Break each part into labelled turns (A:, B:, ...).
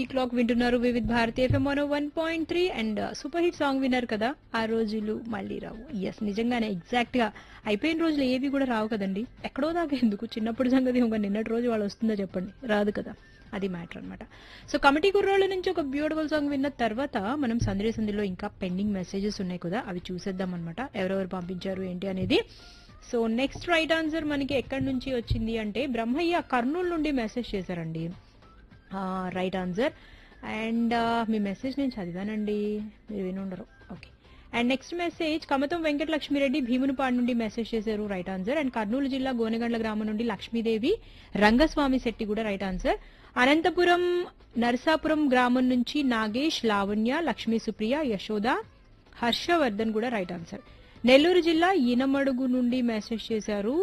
A: ఈ క్లాక్ వింటున్నారు Vividh Bharati FM 101.3 and super hit song విన్నారు కదా. ఆ రోజులు మళ్ళీ రావు. ఎస్, నిజంగానే ఎగ్జాక్ట్ గా అయిపోయిన రోజులు ఏవి కూడా రావు కదండి. ఎక్కడో దాకా ఎందుకు, చిన్నప్పుడు సంగతి ఇంకా నిన్నటి రోజు వాళ్ళు వస్తుందో చెప్పండి, రాదు కదా. అది మ్యాటర్ అనమాట. సో కమిటీ కుర్రోళ్ళ నుంచి ఒక బ్యూటిఫుల్ సాంగ్ విన్న తర్వాత మనం సందడి సందిలో ఇంకా పెండింగ్ మెసేజెస్ ఉన్నాయి కదా, అవి చూసేద్దాం అనమాట. ఎవరెవరు పంపించారు ఏంటి అనేది. సో నెక్స్ట్ రైట్ ఆన్సర్ మనకి ఎక్కడి నుంచి వచ్చింది అంటే బ్రహ్మయ్య కర్నూలు నుండి మెసేజ్ చేశారండి. Right answer. And me message నేను చదివానండి, మీరు వినుండరు. Okay. And next message Kamatham Venkatalakshmi Reddy Bheemunipadu నుండి మెసేజ్ చేశారు. Right answer. అండ్ కర్నూలు జిల్లా గోనెగండ్ల గ్రామం నుండి లక్ష్మీదేవి రంగస్వామి శెట్టి కూడా రైట్ ఆన్సర్. అనంతపురం నర్సాపురం గ్రామం నుంచి నాగేష్, లావణ్య, లక్ష్మీ సుప్రియ, యశోద, హర్షవర్ధన్ కూడా రైట్ ఆన్సర్. నెల్లూరు జిల్లా ఈనమడుగు నుండి మెసేజ్ చేశారు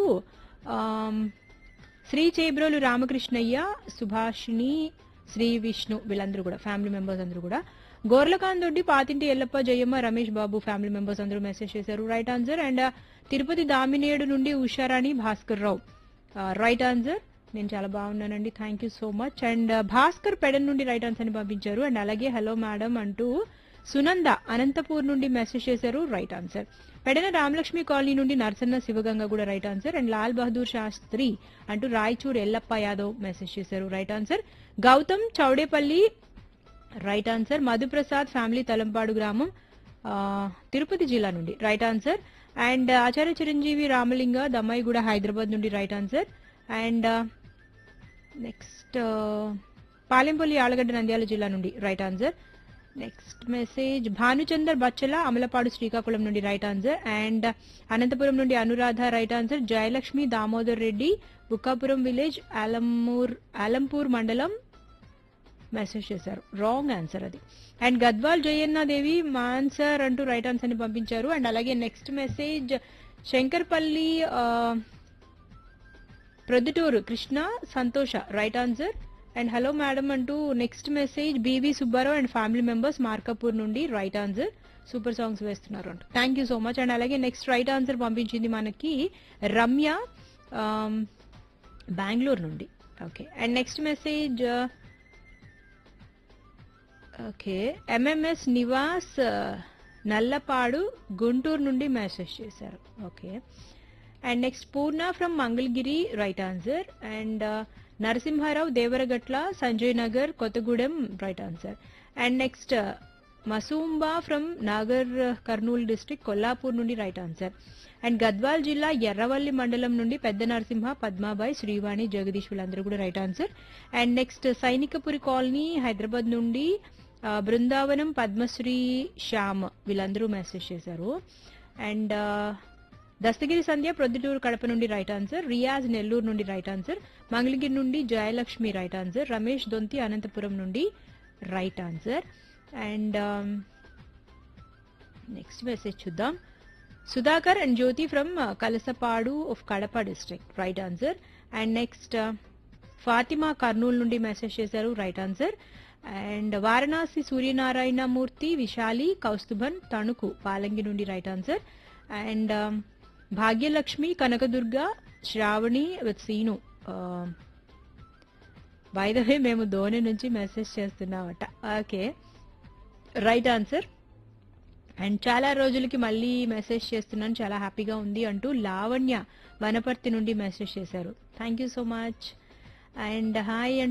A: శ్రీ చేబ్రోలు రామకృష్ణయ్య, సుభాషిణి, శ్రీ విష్ణు, వీళ్ళందరూ కూడా ఫ్యామిలీ మెంబర్స్ అందరూ కూడా. గోర్లకాందొడ్డి, పాతింటి ఎల్లప్ప, జయమ్మ, రమేష్ బాబు ఫ్యామిలీ మెంబర్స్ అందరూ మెసేజ్ చేశారు. Right answer. And Tirupati Damineedu నుండి ఉషారాణి భాస్కర్ రావు రైట్ ఆన్సర్. నేను చాలా బాగున్నానండి, thank you so much. And Bhaskar Pedana నుండి రైట్ ఆన్సర్ ని పంపించారు. అండ్ అలాగే హలో మేడం అంటూ సునంద అనంతపూర్ నుండి మెసేజ్ చేశారు. Right answer. Pedana Ramalakshmi colony నుండి నర్సన్న శివగంగ కూడా right answer. And Lal Bahadur Sastry అంటూ రాయచూర్ ఎల్లప్ప యాదవ్ మెసేజ్ చేశారు. Right answer. Gautam Chowdepalli right answer. Madhu Prasad family Talampadu గ్రామం తిరుపతి జిల్లా నుండి రైట్ ఆన్సర్. అండ్ ఆచార్య చిరంజీవి రామలింగ దమ్మాయిగూడ హైదరాబాద్ నుండి right answer. And next Palempalli Allagadda Nandyal జిల్లా నుండి right answer. Next message Bhanuchander బచ్చల అమలపాడు శ్రీకాకుళం నుండి రైట్ ఆన్సర్. అండ్ అనంతపురం నుండి Anuradha right answer. Jayalakshmi Damodar Reddy Bukkapuram village Alampur మండలం మెసేజ్ చేశారు. రాంగ్ ఆన్సర్ అది. అండ్ గద్వాల్ జయన్న దేవి మాన్సర్ అంటూ రైట్ ఆన్సర్ ని పంపించారు. అండ్ అలాగే నెక్స్ట్ మెసేజ్ శంకర్పల్లి ప్రొద్దుటూరు కృష్ణ సంతోష right answer. And hello madam అంటూ next message BV Subbarao and family members Markapur నుండి రైట్ ఆన్సర్. సూపర్ సాంగ్స్ వేస్తున్నారు అంటూ thank you so much. And అలాగే నెక్స్ట్ రైట్ ఆన్సర్ పంపించింది మనకి రమ్య బెంగళూరు నుండి. Okay. And next message okay MMS Nivas Nallapadu Guntur నుండి మెసేజ్ చేశారు. Okay. And next Purna from Mangalagiri right answer. And Narasimha Rao Devaragatla Sanjay Nagar Kothagudem right answer. And next మసూంబా from Nagar Kurnool district Kollapur నుండి right answer. And Gadwal జిల్లా ఎర్రవల్లి మండలం నుండి పెద్ద నరసింహ, పద్మాబాయ్, శ్రీవాణి, జగదీష్ వీళ్ళందరూ కూడా right answer. And next Sainikpuri colony Hyderabad నుండి బృందావనం పద్మశ్రీ శ్యామ్ వీళ్ళందరూ మెసేజ్ చేశారు. అండ్ దస్తగిరి సంధ్య ప్రొద్దుటూరు కడప నుండి రైట్ ఆన్సర్. రియాజ్ నెల్లూరు నుండి రైట్ ఆన్సర్. మంగళగిరి నుండి జయలక్ష్మి రైట్ ఆన్సర్. రమేష్ దొంతి అనంతపురం నుండి right answer. And next message చూద్దాం. Sudhakar and Jyothi from Kalasapadu of Kadapa district right answer. And next Fatima Kurnool నుండి మెసేజ్ చేశారు. Right answer. And Varanasi Suryanarayana Murthy, Vishali, Kaustubhan Tanuku Palangi నుండి right answer. And Bhagyalakshmi, Kanakadurga, Shravani with scene by the way మేము ధోని నుంచి message చేస్తున్నామట. Okay right answer. And చాలా రోజులకి మళ్ళీ message చేస్తున్నాను, చాలా హ్యాపీగా ఉంది అంటూ లావణ్య వనపర్తి నుండి మెసేజ్ చేశారు. Thank you so much. And hi